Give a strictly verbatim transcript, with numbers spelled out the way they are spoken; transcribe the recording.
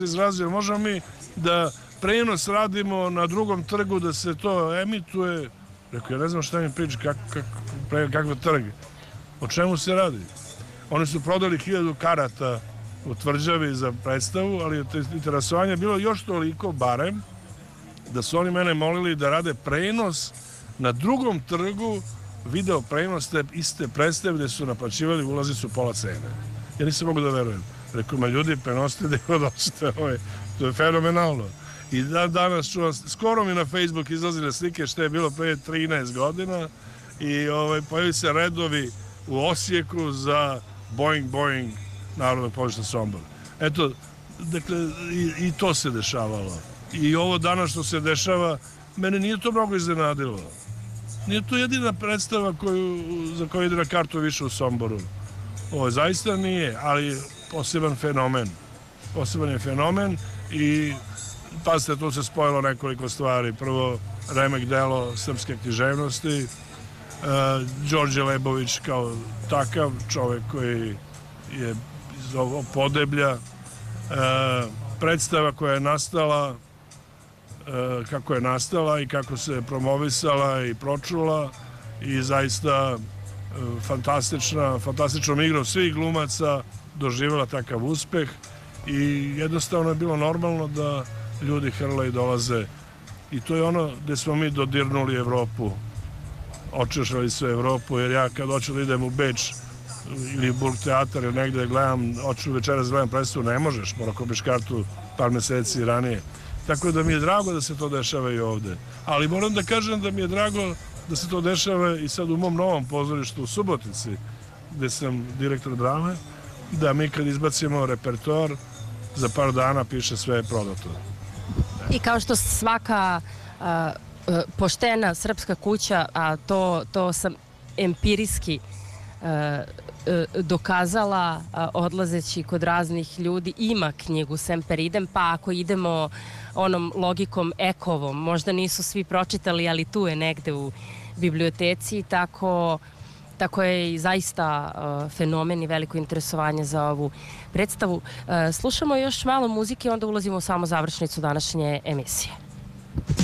izrazio, možemo mi da prenos radimo na drugom trgu, da se to emituje. Rekao, ja ne znam šta mi priča, kak, kak, kakav trg, o čemu se radi. Oni su prodali hiljadu karata u Tvrđavi za predstavu, ali je interesovanje bilo još toliko, barem, da su oni mene molili da rade prenos na drugom trgu, video prenos te iste predstave gde su naplaćivali ulazicu pola cene. Ja nisam mogu da verujem. Rekao, ma ljudi, prenosite da je dosta, to je fenomenalno. I dan danas čuvam, skoro mi na Facebook izlazile slike što je bilo pre trinaest godina i ovaj, pojavili se redovi u Osijeku za Boing Boing Narodnog pozorišta Sombor. Eto, dakle, i, i to se dešavalo. I ovo danas što se dešava, mene nije to mnogo iznenadilo. Nije to jedina predstava koju, za koju ide na kartu više u Somboru. Ovo zaista nije, ali poseban fenomen. Poseban je fenomen i pazite, tu se spojilo nekoliko stvari. Prvo, remek delo srpske književnosti, uh, Đorđe Lebović kao takav čovek koji je iz ovog Podeblja, uh, predstava koja je nastala, uh, kako je nastala i kako se promovisala i pročula i zaista uh, fantastična, fantastičnom igrom svih glumaca doživjela takav uspeh i jednostavno je bilo normalno da ljudi hrle i dolaze. I to je ono gde smo mi dodirnuli Evropu. Očešali su Evropu, jer ja kad hoću da idem u Beč ili u Burgteatar ili negde gledam, hoću večeras gledam predstavu, ne možeš, mora kupiš kartu par meseci ranije. Tako da mi je drago da se to dešava i ovde. Ali moram da kažem da mi je drago da se to dešava i sad u mom novom pozorištu u Subotici, gde sam direktor drame, da mi kad izbacimo repertoar, za par dana piše sve je prodato. I kao što svaka a, a, poštena srpska kuća, a to, to sam empirijski a, a, dokazala a, odlazeći kod raznih ljudi, ima knjigu Semper Idem, pa ako idemo onom logikom Ekovom, možda nisu svi pročitali, ali tu je negde u biblioteci, tako... Tako je i zaista uh, fenomen i veliko interesovanje za ovu predstavu. Uh, slušamo još malo muzike, onda ulazimo u samo završnicu današnje emisije.